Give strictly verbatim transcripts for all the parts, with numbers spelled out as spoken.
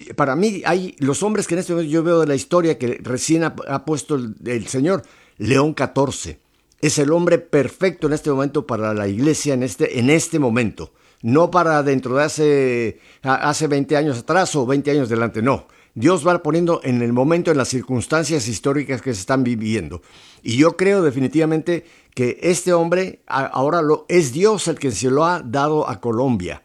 para mí hay los hombres que en este momento yo veo de la historia que recién ha, ha puesto el, el Señor, León catorce. Es el hombre perfecto en este momento para la iglesia en este, en este momento. No para dentro de hace, hace veinte años atrás o veinte años adelante, no. Dios va poniendo en el momento, en las circunstancias históricas que se están viviendo. Y yo creo definitivamente que este hombre ahora lo, es Dios el que se lo ha dado a Colombia.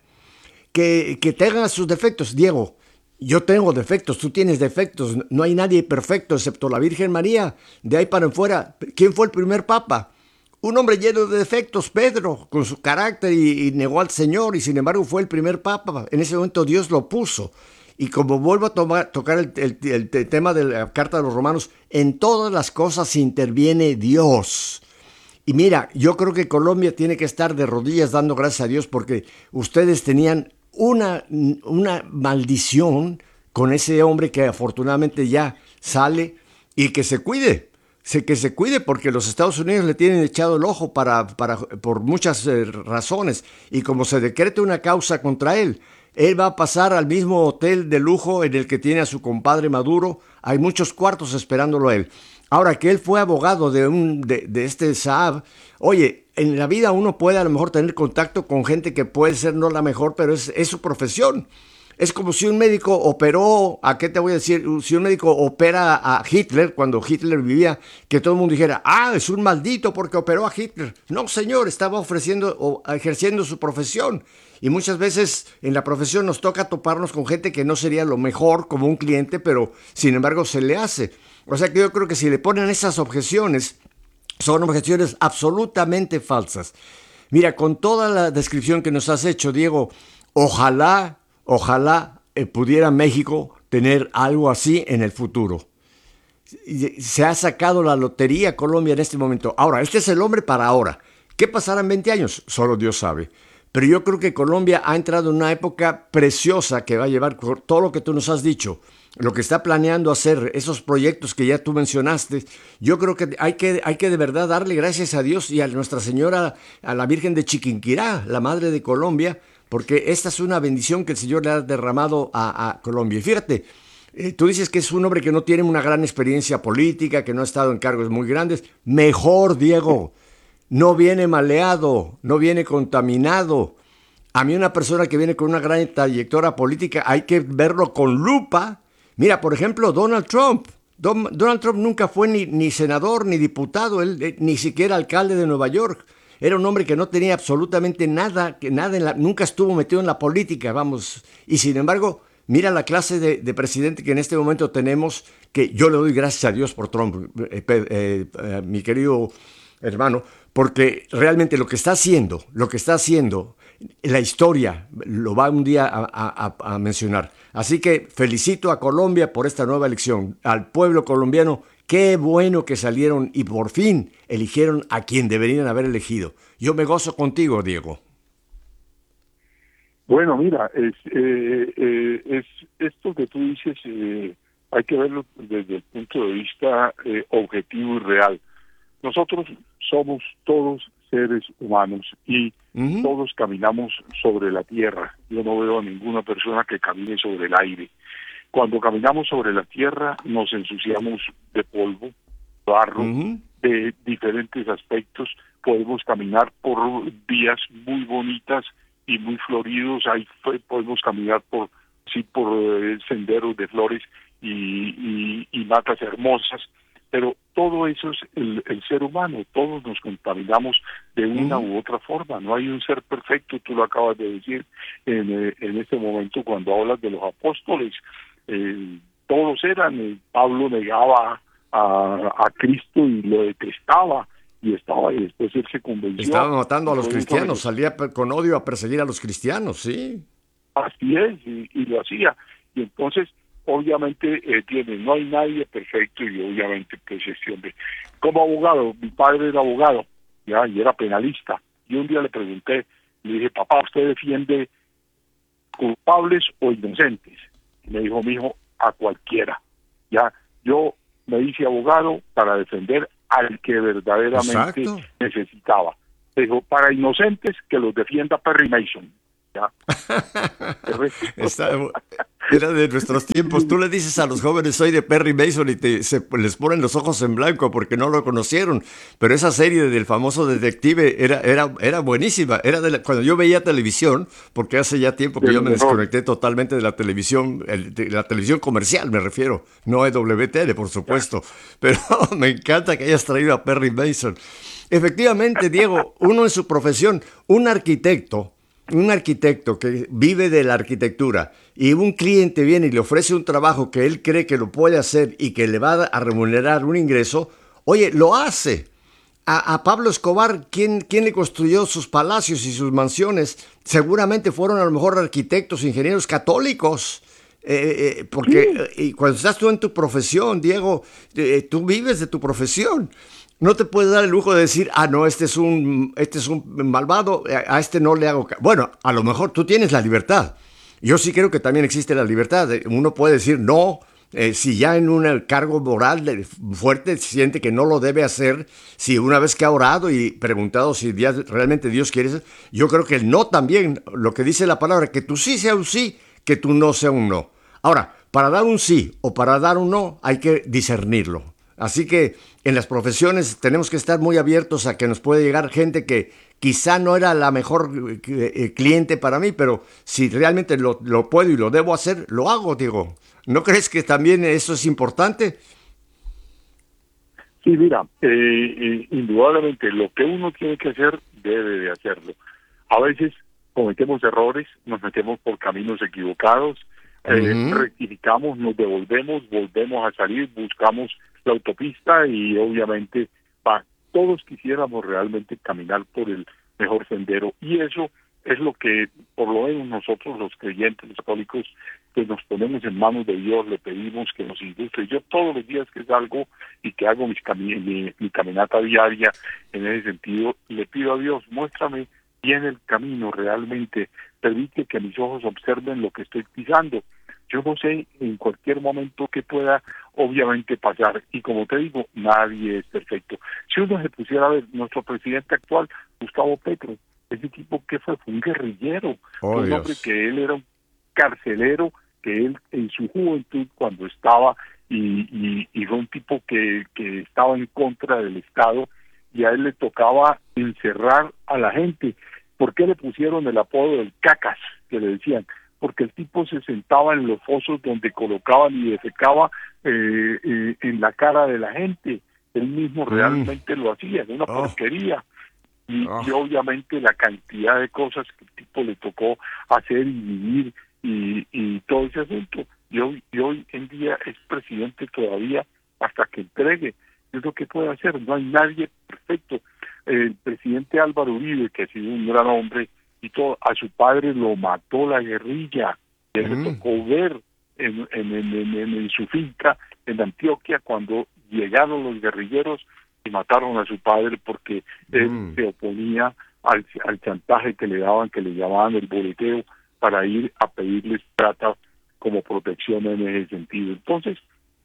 Que, que tenga sus defectos, Diego. Yo tengo defectos, tú tienes defectos. No hay nadie perfecto excepto la Virgen María. De ahí para en fuera, ¿quién fue el primer papa? Un hombre lleno de defectos, Pedro, con su carácter y, y negó al Señor, y sin embargo fue el primer papa. En ese momento Dios lo puso. Y como vuelvo a tomar, tocar el, el, el, el tema de la Carta de los Romanos, en todas las cosas interviene Dios. Y mira, yo creo que Colombia tiene que estar de rodillas dando gracias a Dios porque ustedes tenían una, una maldición con ese hombre que afortunadamente ya sale y que se cuide. Que se cuide porque los Estados Unidos le tienen echado el ojo para, para, por muchas eh, razones, y como se decrete una causa contra él, él va a pasar al mismo hotel de lujo en el que tiene a su compadre Maduro. Hay muchos cuartos esperándolo a él. Ahora que él fue abogado de, un, de, de este Saab, oye, en la vida uno puede a lo mejor tener contacto con gente que puede ser no la mejor, pero es, es su profesión. Es como si un médico operó, ¿a qué te voy a decir? Si un médico opera a Hitler, cuando Hitler vivía, que todo el mundo dijera, ah, es un maldito porque operó a Hitler. No, señor, estaba ofreciendo o ejerciendo su profesión. Y muchas veces en la profesión nos toca toparnos con gente que no sería lo mejor como un cliente, pero sin embargo se le hace. O sea que yo creo que si le ponen esas objeciones, son objeciones absolutamente falsas. Mira, con toda la descripción que nos has hecho, Diego, ojalá... Ojalá eh, pudiera México tener algo así en el futuro. Se ha sacado la lotería Colombia en este momento. Ahora, este es el hombre para ahora. ¿Qué pasará en veinte años? Solo Dios sabe. Pero yo creo que Colombia ha entrado en una época preciosa que va a llevar todo lo que tú nos has dicho, lo que está planeando hacer, esos proyectos que ya tú mencionaste. Yo creo que hay que, hay que de verdad darle gracias a Dios y a Nuestra Señora, a la Virgen de Chiquinquirá, la Madre de Colombia, porque esta es una bendición que el Señor le ha derramado a, a Colombia. Y fíjate, eh, tú dices que es un hombre que no tiene una gran experiencia política, que no ha estado en cargos muy grandes. Mejor, Diego, no viene maleado, no viene contaminado. A mí una persona que viene con una gran trayectoria política hay que verlo con lupa. Mira, por ejemplo, Donald Trump. Don, Donald Trump nunca fue ni, ni senador, ni diputado, él, eh, ni siquiera alcalde de Nueva York. Era un hombre que no tenía absolutamente nada, que nada en la, nunca estuvo metido en la política, vamos. Y sin embargo, mira la clase de, de presidente que en este momento tenemos, que yo le doy gracias a Dios por Trump, eh, eh, eh, mi querido hermano, porque realmente lo que está haciendo, lo que está haciendo, la historia lo va un día a, a, a mencionar. Así que felicito a Colombia por esta nueva elección, al pueblo colombiano. Qué bueno que salieron y por fin eligieron a quien deberían haber elegido. Yo me gozo contigo, Diego. Bueno, mira, es, eh, eh, es esto que tú dices, eh, hay que verlo desde el punto de vista eh, objetivo y real. Nosotros somos todos seres humanos y uh-huh. todos caminamos sobre la tierra. Yo no veo a ninguna persona que camine sobre el aire. Cuando caminamos sobre la tierra nos ensuciamos de polvo, barro, uh-huh. de diferentes aspectos. Podemos caminar por vías muy bonitas y muy floridos. Ahí podemos caminar por sí por eh, senderos de flores y, y, y matas hermosas. Pero todo eso es el, el ser humano. Todos nos contaminamos de una uh-huh. u otra forma. No hay un ser perfecto. Tú lo acabas de decir en, eh, en este momento cuando hablas de los apóstoles. Eh, todos eran, eh, Pablo negaba a, a Cristo y lo detestaba y estaba y después él se convenció. Estaba matando a los cristianos, salía con odio a perseguir a los cristianos, sí. Así es, y, y lo hacía. Y entonces, obviamente, eh, tiene, no hay nadie perfecto y obviamente, pues, este hombre. Como abogado, mi padre era abogado, ya, y era penalista. Y un día le pregunté, le dije, papá, ¿usted defiende culpables o inocentes? Me dijo, mijo, a cualquiera. Ya, yo me hice abogado para defender al que verdaderamente Exacto. necesitaba. Me dijo, para inocentes que los defienda Perry Mason. Ya. Está, era de nuestros tiempos. Tú le dices a los jóvenes, soy de Perry Mason, y te, se les ponen los ojos en blanco porque no lo conocieron. Pero esa serie del famoso detective era, era, era buenísima. Era de la, cuando yo veía televisión, porque hace ya tiempo que De yo lo me mejor. desconecté totalmente de la televisión, el, de la televisión comercial me refiero, no a W T L, por Ya. supuesto. Pero me encanta que hayas traído a Perry Mason. Efectivamente, Diego, uno en su profesión, un arquitecto, un arquitecto que vive de la arquitectura y un cliente viene y le ofrece un trabajo que él cree que lo puede hacer y que le va a remunerar un ingreso, oye, lo hace. A, a Pablo Escobar, ¿quién, ¿quién le construyó sus palacios y sus mansiones? Seguramente fueron a lo mejor arquitectos, ingenieros católicos. Eh, eh, porque Sí, eh, y cuando estás tú en tu profesión, Diego, eh, tú vives de tu profesión. No te puedes dar el lujo de decir, ah, no, este es un, este es un malvado, a este no le hago. Bueno, a lo mejor tú tienes la libertad. Yo sí creo que también existe la libertad. Uno puede decir no, eh, si ya en un cargo moral fuerte siente que no lo debe hacer, si una vez que ha orado y preguntado si Dios, realmente Dios quiere eso, yo creo que el no también, lo que dice la palabra, que tu sí sea un sí, que tu no sea un no. Ahora, para dar un sí o para dar un no hay que discernirlo. Así que en las profesiones tenemos que estar muy abiertos a que nos puede llegar gente que quizá no era la mejor eh, cliente para mí, pero si realmente lo, lo puedo y lo debo hacer, lo hago, digo. ¿No crees que también eso es importante? sí, mira, eh, eh, indudablemente lo que uno tiene que hacer debe de hacerlo. A veces cometemos errores, nos metemos por caminos equivocados, eh, Ujú. rectificamos, nos devolvemos, volvemos a salir, buscamos la autopista y obviamente pa, todos quisiéramos realmente caminar por el mejor sendero y eso es lo que por lo menos nosotros los creyentes, los católicos, pues nos ponemos en manos de Dios, le pedimos que nos ilustre. Yo todos los días que salgo y que hago mis cami mi, mi caminata diaria en ese sentido, le pido a Dios, muéstrame bien el camino realmente, permite que mis ojos observen lo que estoy pisando. Yo no sé en cualquier momento que pueda obviamente pasar y como te digo, nadie es perfecto. Si uno se pusiera a ver, nuestro presidente actual, Gustavo Petro, ese tipo que fue, fue un guerrillero, Oh, fue un hombre Dios. que él era un carcelero, que él en su juventud cuando estaba y, y, y fue un tipo que, que estaba en contra del Estado y a él le tocaba encerrar a la gente. ¿Por qué le pusieron el apodo del cacas, que le decían? Porque el tipo se sentaba en los fosos donde colocaban y defecaba eh, eh, en la cara de la gente. Él mismo Mm. realmente lo hacía, era una Oh, porquería. Y, y oh. obviamente la cantidad de cosas que el tipo le tocó hacer y vivir y, y todo ese asunto. Y hoy, y hoy en día es presidente todavía hasta que entregue. Es lo que puede hacer, no hay nadie perfecto. El presidente Álvaro Uribe, que ha sido un gran hombre, y todo, a su padre lo mató la guerrilla, y él le Mm. tocó ver en, en, en, en, en su finca en Antioquia cuando llegaron los guerrilleros y mataron a su padre porque él Mm. se oponía al, al chantaje que le daban, que le llamaban el boleteo, para ir a pedirles plata como protección en ese sentido. Entonces,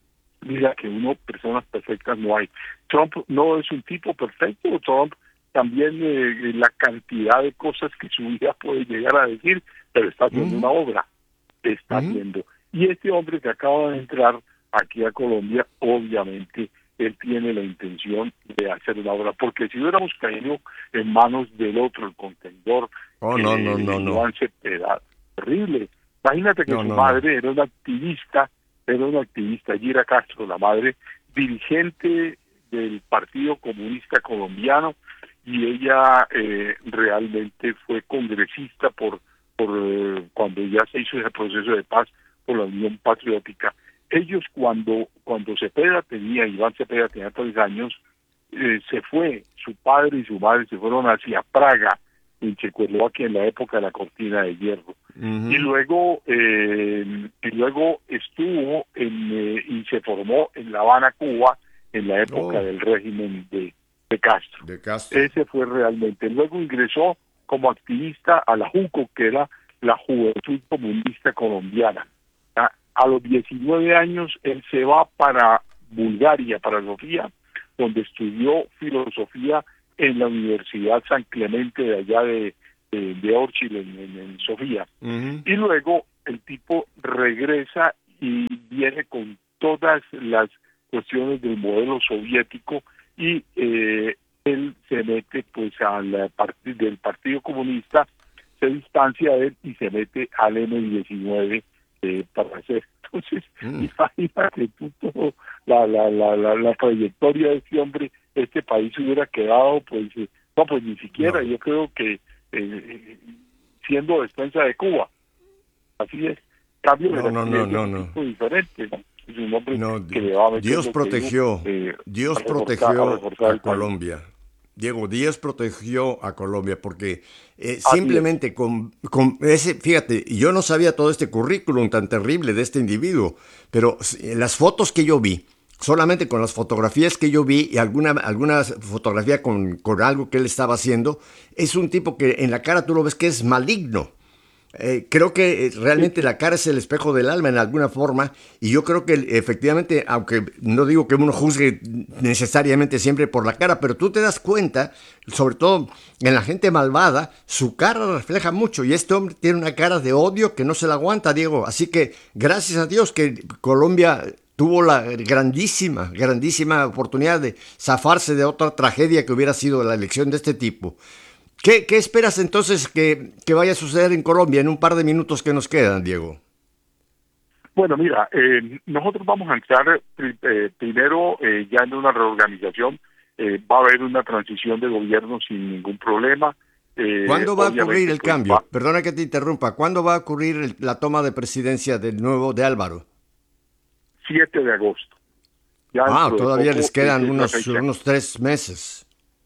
mira que uno, personas perfectas no hay. Trump no es un tipo perfecto, Trump también eh, la cantidad de cosas que su vida puede llegar a decir, pero está haciendo una Mm. obra, está Mm. haciendo. Y este hombre que acaba de entrar aquí a Colombia, obviamente, él tiene la intención de hacer una obra, porque si hubiéramos caído en manos del otro, el contendor, Oh, que no, no, no, no. Iván Cepeda, terrible. Imagínate que No, su no, no. madre era una activista, era una activista, Gira Castro, la madre, dirigente del Partido Comunista Colombiano, y ella eh, realmente fue congresista por, por eh, cuando ya se hizo ese proceso de paz por la Unión Patriótica. Ellos cuando cuando Cepeda tenía, Iván Cepeda tenía tres años, eh, se fue, su padre y su madre se fueron hacia Praga, en Checoslovaquia, en la época de la Cortina de Hierro. Y Ujú. luego eh, y luego estuvo en, eh, y se formó en La Habana, Cuba, en la época Oh, del régimen de, de Castro. de Castro. Ese fue realmente. Luego ingresó como activista a la JUCO, que era la Juventud Comunista Colombiana. A, a los diecinueve años él se va para Bulgaria, para Sofía, donde estudió filosofía en la Universidad San Clemente de allá de, eh, de Orchil en, en, en Sofía. Uh-huh. Y luego el tipo regresa y viene con todas las cuestiones del modelo soviético y eh, él se mete pues al partido del Partido Comunista, se distancia de él y se mete al eme diecinueve eh, para hacer. Entonces, mm. imagínate tú todo la, la, la, la, la trayectoria de este hombre, este país hubiera quedado, pues, eh, no, pues ni siquiera, no. Yo creo que eh, siendo defensa de Cuba, así es, cambio no, de no, no, no, no. diferente, ¿no? Es un hombre no, que le va a meter Dios protegió, eh, Dios a reforzar, protegió a, reforzar a Colombia. País. Diego, Dios protegió a Colombia porque eh, simplemente con, con ese, fíjate, yo no sabía todo este currículum tan terrible de este individuo, pero las fotos que yo vi, solamente con las fotografías que yo vi y alguna, alguna fotografía con, con algo que él estaba haciendo, es un tipo que en la cara tú lo ves que es maligno. Eh, creo que realmente la cara es el espejo del alma en alguna forma y yo creo que efectivamente, aunque no digo que uno juzgue necesariamente siempre por la cara, pero tú te das cuenta, sobre todo en la gente malvada, su cara refleja mucho y este hombre tiene una cara de odio que no se la aguanta, Diego, así que gracias a Dios que Colombia tuvo la grandísima, grandísima oportunidad de zafarse de otra tragedia que hubiera sido la elección de este tipo. ¿Qué, ¿Qué esperas entonces que, que vaya a suceder en Colombia en un par de minutos que nos quedan, Diego? Bueno, mira, eh, nosotros vamos a entrar eh, primero eh, ya en una reorganización, eh, va a haber una transición de gobierno sin ningún problema. Eh, ¿Cuándo va a ocurrir el pues, cambio? Va. Perdona que te interrumpa, ¿cuándo va a ocurrir el, la toma de presidencia del nuevo de Álvaro? siete de agosto. Ya ah, todavía poco, les quedan es unos, unos tres meses.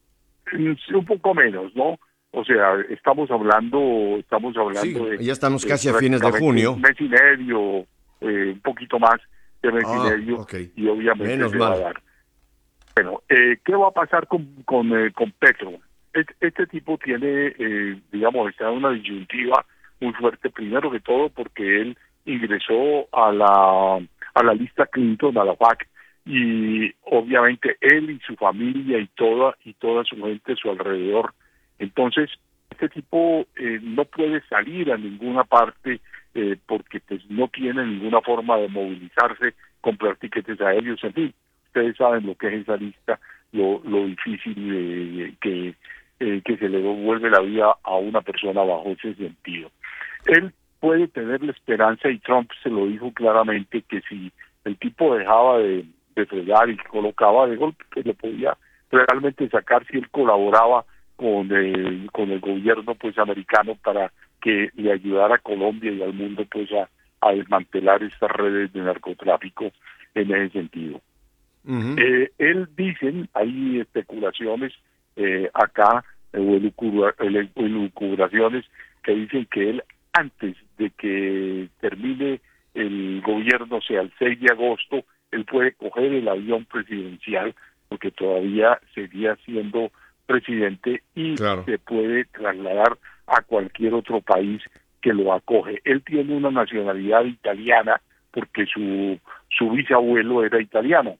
Un poco menos, ¿no? O sea, estamos hablando, estamos hablando sí, de... ya estamos casi a fines de junio. Un mes y medio, eh, un poquito más de mes ah, y medio, okay. y obviamente Menos se mal. va a dar. Bueno, eh, ¿qué va a pasar con, con, eh, con Petro? Este, este tipo tiene, eh, digamos, está en una disyuntiva muy fuerte, primero que todo porque él ingresó a la, a la lista Clinton, a la P A C, y obviamente él y su familia y toda y toda su gente a su alrededor. Entonces este tipo eh, no puede salir a ninguna parte eh, porque pues no tiene ninguna forma de movilizarse, comprar tiquetes aéreos, en fin, ustedes saben lo que es esa lista, lo, lo difícil eh, que eh, que se le vuelve la vida a una persona bajo ese sentido. Él puede tener la esperanza, y Trump se lo dijo claramente, que si el tipo dejaba de de fregar y colocaba de golpe, que le podía realmente sacar si él colaboraba con el, con el gobierno pues americano para que le ayudara a Colombia y al mundo pues a, a desmantelar estas redes de narcotráfico en ese sentido. Uh-huh. Eh, él dicen, hay especulaciones eh, acá, eh, elucubraciones que dicen que él antes de que termine el gobierno, o sea, el seis de agosto, él puede coger el avión presidencial, porque todavía seguía siendo presidente, y claro, se puede trasladar a cualquier otro país que lo acoge. Él tiene una nacionalidad italiana, porque su, su bisabuelo era italiano.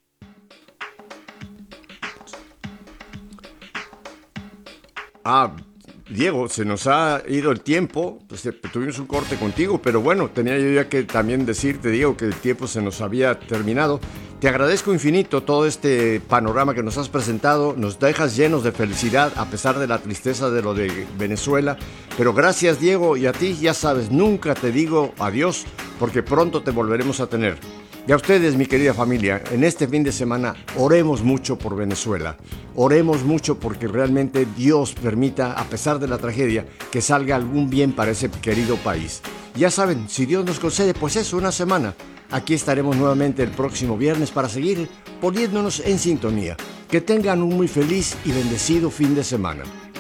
Ah, Diego, se nos ha ido el tiempo, pues, tuvimos un corte contigo, pero bueno, tenía yo ya que también decirte, Diego, que el tiempo se nos había terminado. Te agradezco infinito todo este panorama que nos has presentado, nos dejas llenos de felicidad a pesar de la tristeza de lo de Venezuela, pero gracias, Diego, y a ti, ya sabes, nunca te digo adiós, porque pronto te volveremos a tener. Y a ustedes, mi querida familia, en este fin de semana oremos mucho por Venezuela. Oremos mucho porque realmente Dios permita, a pesar de la tragedia, que salga algún bien para ese querido país. Ya saben, si Dios nos concede, pues eso, una semana. Aquí estaremos nuevamente el próximo viernes para seguir poniéndonos en sintonía. Que tengan un muy feliz y bendecido fin de semana.